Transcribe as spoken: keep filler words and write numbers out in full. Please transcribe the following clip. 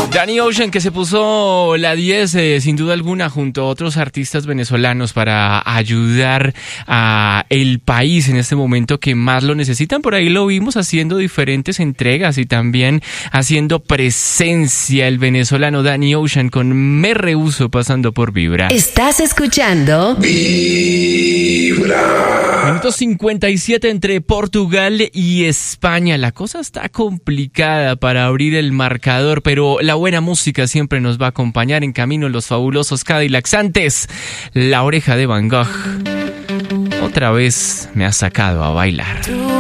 Danny Ocean, que se puso la diez eh, sin duda alguna junto a otros artistas venezolanos para ayudar a el país en este momento que más lo necesitan. Por ahí lo vimos haciendo diferentes entregas y también haciendo presencia el venezolano Danny Ocean con Me Rehuso pasando por Vibra. Estás escuchando Vibra. Minuto cincuenta y siete entre Portugal y España. La cosa está complicada para abrir el marcador, pero la buena música siempre nos va a acompañar. En camino los fabulosos Cadillacs. Antes, La Oreja de Van Gogh. Otra vez me ha sacado a bailar.